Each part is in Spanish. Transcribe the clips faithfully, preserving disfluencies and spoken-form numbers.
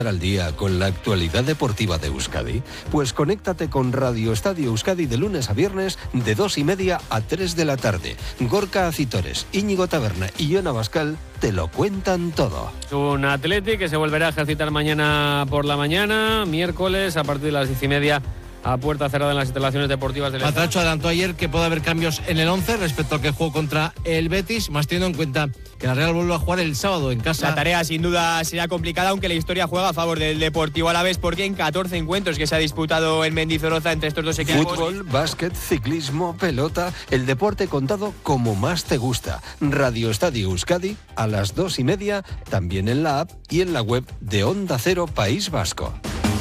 Al día con la actualidad deportiva de Euskadi, pues conéctate con Radio Estadio Euskadi de lunes a viernes de dos y media a tres de la tarde. Gorka Acitores, Íñigo Taberna y Yona Bascal te lo cuentan todo. Un Atleti que se volverá a ejercitar mañana por la mañana, miércoles a partir de las diez y media a puerta cerrada en las instalaciones deportivas del Patracho adelantó ayer que puede haber cambios en el once respecto al que jugó contra el Betis, más teniendo en cuenta que la Real vuelve a jugar el sábado en casa. La tarea sin duda será complicada, aunque la historia juega a favor del Deportivo Alavés, porque en catorce encuentros que se ha disputado en Mendizorroza entre estos dos equipos. Fútbol, básquet, ciclismo, pelota, el deporte contado como más te gusta. Radio Estadio Euskadi a las dos y media, también en la app y en la web de Onda Cero País Vasco.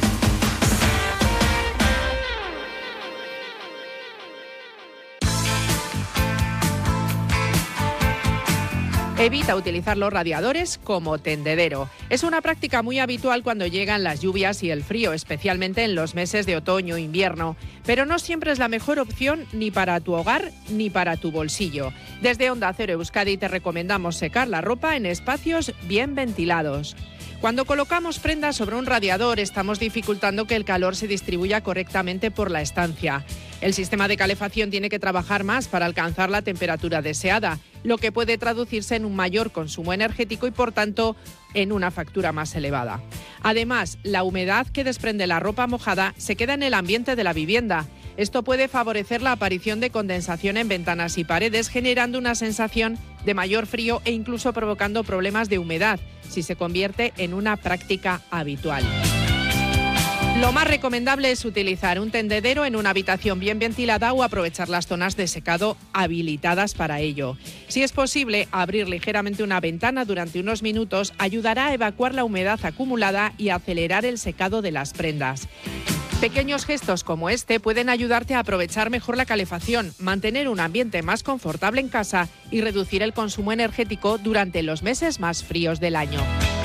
Evita utilizar los radiadores como tendedero. Es una práctica muy habitual cuando llegan las lluvias y el frío, especialmente en los meses de otoño e invierno. Pero no siempre es la mejor opción ni para tu hogar ni para tu bolsillo. Desde Onda Cero Euskadi te recomendamos secar la ropa en espacios bien ventilados. Cuando colocamos prendas sobre un radiador, estamos dificultando que el calor se distribuya correctamente por la estancia. El sistema de calefacción tiene que trabajar más para alcanzar la temperatura deseada, lo que puede traducirse en un mayor consumo energético y, por tanto, en una factura más elevada. Además, la humedad que desprende la ropa mojada se queda en el ambiente de la vivienda. Esto puede favorecer la aparición de condensación en ventanas y paredes, generando una sensación de mayor frío e incluso provocando problemas de humedad, si se convierte en una práctica habitual. Lo más recomendable es utilizar un tendedero en una habitación bien ventilada o aprovechar las zonas de secado habilitadas para ello. Si es posible, abrir ligeramente una ventana durante unos minutos ayudará a evacuar la humedad acumulada y a acelerar el secado de las prendas. Pequeños gestos como este pueden ayudarte a aprovechar mejor la calefacción, mantener un ambiente más confortable en casa y reducir el consumo energético durante los meses más fríos del año.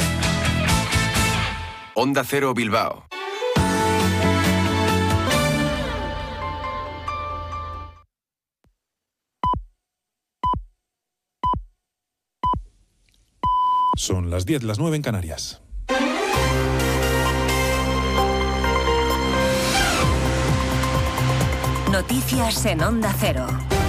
Onda Cero Bilbao. Son las diez, las nueve en Canarias. Noticias en Onda Cero.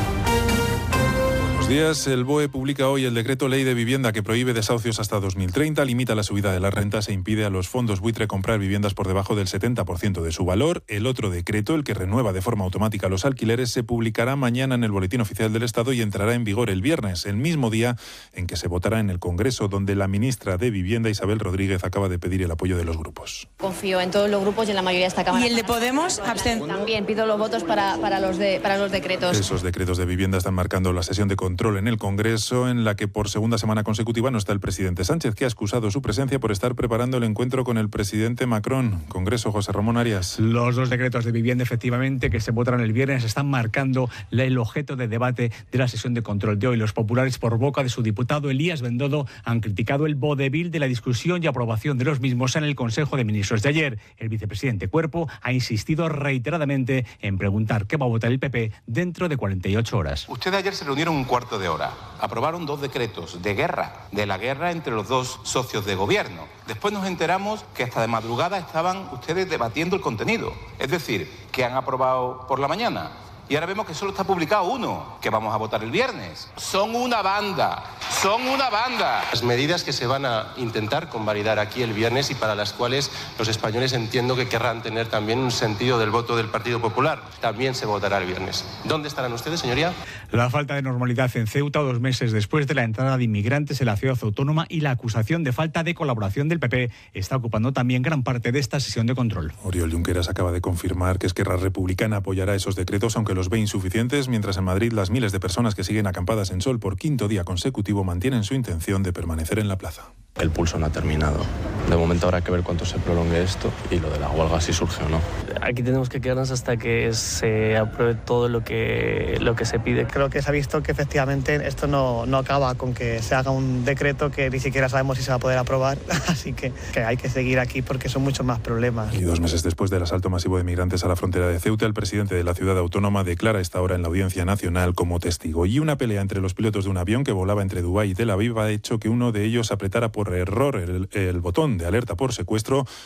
Buenos días. El B O E publica hoy el decreto ley de vivienda que prohíbe desahucios hasta dos mil treinta, limita la subida de las rentas e impide a los fondos buitre comprar viviendas por debajo del setenta por ciento de su valor. El otro decreto, el que renueva de forma automática los alquileres, se publicará mañana en el Boletín Oficial del Estado y entrará en vigor el viernes, el mismo día en que se votará en el Congreso, donde la ministra de Vivienda, Isabel Rodríguez, acaba de pedir el apoyo de los grupos. Confío en todos los grupos y en la mayoría de esta Cámara. ¿Y el de Podemos? Abstención. También pido los votos para, para, los de, para los decretos. Esos decretos de vivienda están marcando la sesión de control en el Congreso, en la que por segunda semana consecutiva no está el presidente Sánchez, que ha excusado su presencia por estar preparando el encuentro con el presidente Macron. Congreso, José Ramón Arias. Los dos decretos de vivienda, efectivamente, que se votarán el viernes, están marcando el objeto de debate de la sesión de control de hoy. Los populares, por boca de su diputado Elías Bendodo, han criticado el vodevil de la discusión y aprobación de los mismos en el Consejo de Ministros de ayer. El vicepresidente Cuerpo ha insistido reiteradamente en preguntar qué va a votar el P P dentro de cuarenta y ocho horas. Ustedes ayer se reunieron un cuarto de hora. Aprobaron dos decretos de guerra, de la guerra entre los dos socios de gobierno. Después nos enteramos que hasta de madrugada estaban ustedes debatiendo el contenido. Es decir, que han aprobado por la mañana. Y ahora vemos que solo está publicado uno, que vamos a votar el viernes. Son una banda, son una banda. Las medidas que se van a intentar convalidar aquí el viernes y para las cuales los españoles entiendo que querrán tener también un sentido del voto del Partido Popular, también se votará el viernes. ¿Dónde estarán ustedes, señoría? La falta de normalidad en Ceuta dos meses después de la entrada de inmigrantes en la ciudad autónoma y la acusación de falta de colaboración del P P está ocupando también gran parte de esta sesión de control. Oriol Junqueras acaba de confirmar que Esquerra Republicana apoyará esos decretos, aunque los ve insuficientes, mientras en Madrid las miles de personas que siguen acampadas en Sol por quinto día consecutivo mantienen su intención de permanecer en la plaza. El pulso no ha terminado. De momento habrá que ver cuánto se prolongue esto y lo de la huelga si surge o no. Aquí tenemos que quedarnos hasta que se apruebe todo lo que, lo que se pide. Creo que se ha visto que efectivamente esto no, no acaba con que se haga un decreto que ni siquiera sabemos si se va a poder aprobar, así que, que hay que seguir aquí porque son muchos más problemas. Y dos meses después del asalto masivo de migrantes a la frontera de Ceuta, el presidente de la ciudad autónoma declara esta hora en la Audiencia Nacional como testigo. Y una pelea entre los pilotos de un avión que volaba entre Dubái y Tel Aviv ha hecho que uno de ellos apretara por por error el, el botón de alerta por secuestro,